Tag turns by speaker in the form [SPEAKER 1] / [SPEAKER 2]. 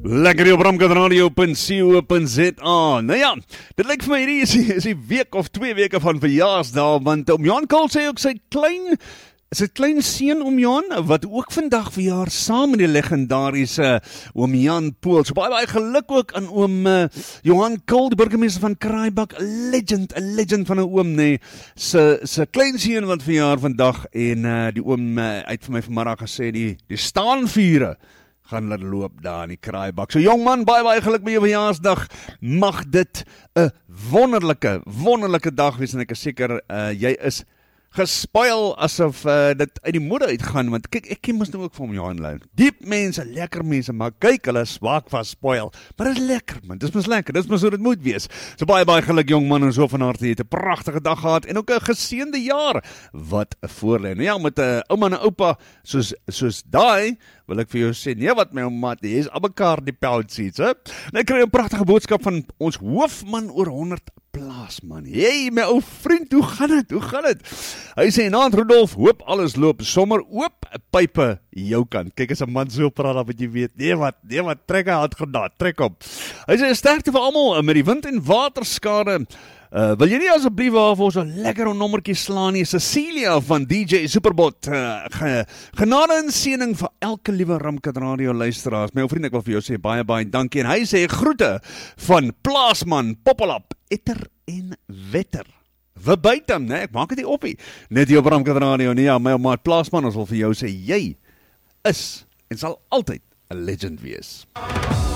[SPEAKER 1] Lekker hier op ramkadradio.co.za. Nou ja, dit lyk vir my hierdie is die week of 2 weke van verjaarsdag, want oom Johan Kool sê ook sy klein seun oom Johan, wat ook vandag verjaar saam met die legendariese oom Jan Pool. So baie geluk ook aan oom Johan Kool, die burgemeester van Kraaibak, 'n legend van 'n oom, nee. Sy klein seun wat verjaar vandag, en die oom uit vir my vanmiddag gesê die staanvure gaan laat loop daar in die Kraaibak. So jong man, baie geluk met jou verjaarsdag. Mag dit 'n wonderlike dag wees, en ek is seker jy is gespoil asof dit uit die mode uitgaan, want kyk, ek ken mos nou ook van Johan Lyn. Diep mense, lekker mense, maar kyk, hulle is swak van spoil. Maar dit is lekker man, dit is lekker, dit is mos hoe dit moet wees. So baie geluk jong man, en so van harte, jy het 'n pragtige dag gehad, en ook 'n geseënde jaar wat voorlê. Nou ja, met 'n ouma en 'n oupa, soos daai, wil ek vir jou sê, nee wat my ouma, jy is al mekaar die pound seats, hè? Nou ek kry 'n pragtige boodskap van ons hoofman oor 100 plaasman. Hey, my ou vriend, hoe gaan dit? Hy sê, naand Rudolf, hoop alles loop sommer oop, pype jou kant. Kyk, as 'n man so praat, dan wat jy weet, nee wat, trek hy hand gedaan, trek op. Hy sê, sterkte vir almal met die wind en waterskade. Wil jy nie asseblief vir ons 'n lekker nommertjie slaan nie? Cecilia van DJ Superbot, genade en seëning vir elke liewe Ramkat Radio luisteraars. My ou vriend, ek wil vir jou sê baie dankie, en hy sê groete van plaasman Poppelap, Etter en Wetter. Verbuitem, né? Ek maak dit nie op nie. Net hier op Ramkat Radio, nee ja, my maat plaasman, ons wil vir jou sê, jy is en sal altyd 'n legend wees.